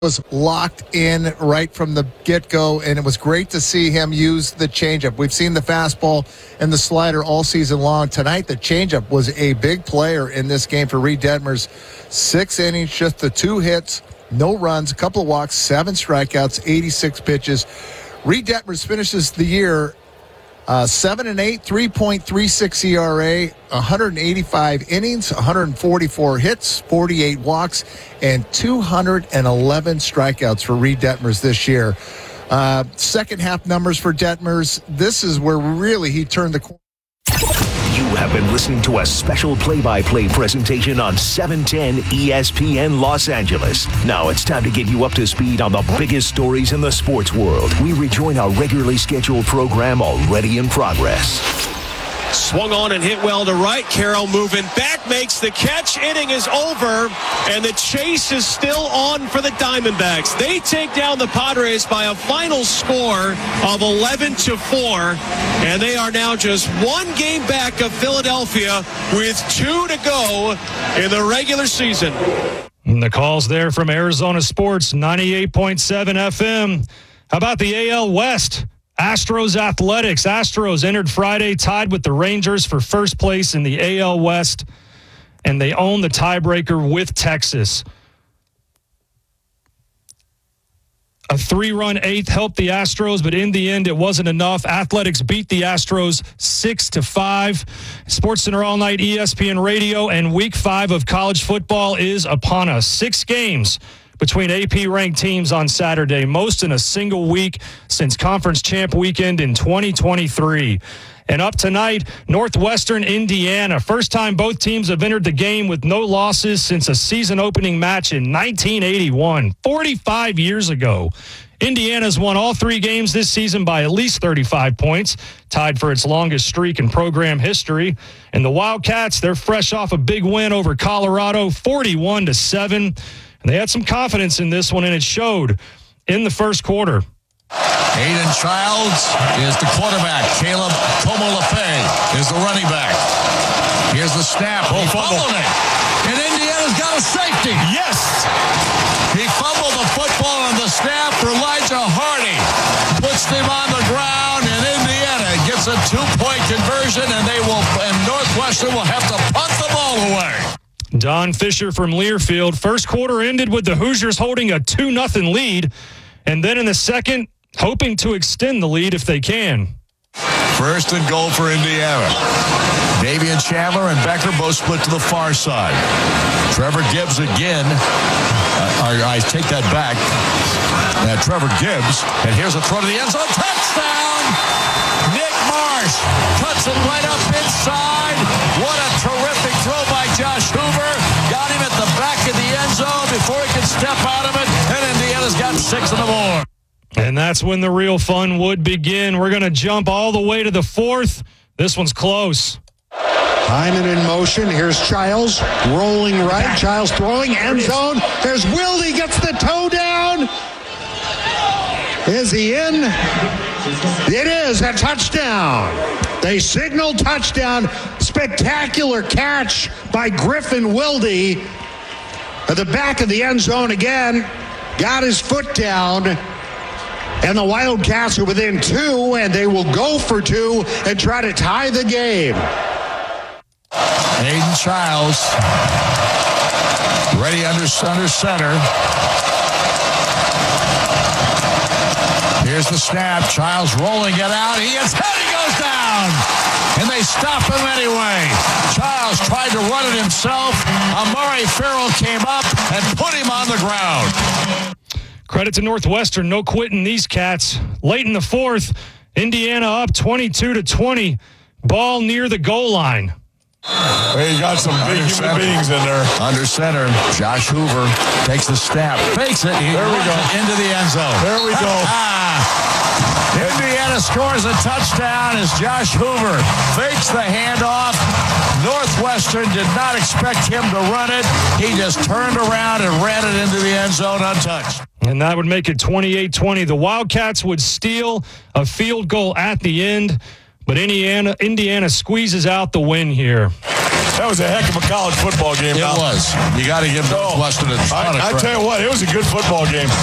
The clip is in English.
was locked in right from the get-go, and it was great to see him use the changeup. We've seen the fastball and the slider all season long. Tonight, the changeup was a big player in this game for Reed Detmers. 6 innings, just the 2 hits, no runs, a couple of walks, 7 strikeouts, 86 pitches. Reed Detmers finishes the year 7-8, 3.36 ERA, 185 innings, 144 hits, 48 walks, and 211 strikeouts for Reed Detmers this year. Second half numbers for Detmers. This is where really he turned the corner. You have been listening to a special play-by-play presentation on 710 ESPN Los Angeles. Now it's time to get you up to speed on the biggest stories in the sports world. We rejoin our regularly scheduled program already in progress. Swung on and hit well to right. Carroll moving back, makes the catch. Inning is over, and the chase is still on for the Diamondbacks. They take down the Padres by a final score of 11-4, and they are now just 1 game back of Philadelphia with 2 to go in the regular season. And the calls there from Arizona Sports, 98.7 FM. How about the AL West? Astros Athletics. Astros entered Friday tied with the Rangers for first place in the AL West, and they own the tiebreaker with Texas. A 3-run 8th helped the Astros, but in the end, it wasn't enough. Athletics beat the Astros 6-5. SportsCenter All Night, ESPN Radio, and Week 5 of college football is upon us. 6 games between AP-ranked teams on Saturday, most in a single week since Conference Champ Weekend in 2023. And up tonight, Northwestern Indiana. First time both teams have entered the game with no losses since a season-opening match in 1981, 45 years ago. Indiana's won all 3 games this season by at least 35 points, tied for its longest streak in program history. And the Wildcats, they're fresh off a big win over Colorado, 41-7. And they had some confidence in this one, and it showed in the first quarter. Aiden Childs is the quarterback. Caleb Komolafe is the running back. Here's the snap. He fumbled it. And Indiana's got a safety. Yes! He fumbled the football on the snap. Elijah Hardy puts him on the ground, and Indiana gets a 2-point conversion, and Northwestern will have to punt the ball away. Don Fisher from Learfield. First quarter ended with the Hoosiers holding a 2-0 lead, and then in the second, hoping to extend the lead if they can. First and goal for Indiana. Davian Chandler and Becker both split to the far side. Trevor Gibbs again. I take that back. Trevor Gibbs. And here's a throw to the end zone. Touchdown! Nick Marsh cuts it right up inside. What a terrific throw by Josh Hoover. Got him at the back of the end zone before he could step out of it. And Indiana's got 6 on the board. And that's when the real fun would begin. We're going to jump all the way to the 4th. This one's close. Hyman in motion. Here's Childs rolling right. Childs throwing end zone. There's Wilde. Gets the toe down. Is he in? It is a touchdown. They signal touchdown. Spectacular catch by Griffin Wilde at the back of the end zone again. Got his foot down. And the Wildcats are within 2, and they will go for 2 and try to tie the game. Aiden Childs ready under center. Here's the snap. Childs rolling it out. He goes down. And they stop him anyway. Childs tried to run it himself. Amari Farrell came up and put him on the ground. Credit to Northwestern, no quitting these cats. Late in the 4th, Indiana up 22-20. Ball near the goal line. Well, you got some big human beings in there. Under center, Josh Hoover takes the snap. Fakes it. There we go. Into the end zone. There we go. Indiana scores a touchdown as Josh Hoover fakes the handoff. Northwestern did not expect him to run it. He just turned around and ran it into the end zone untouched. And that would make it 28-20. The Wildcats would steal a field goal at the end, but Indiana squeezes out the win here. That was a heck of a college football game. It was. You got to give Northwestern a ton of credit. I tell you what, it was a good football game.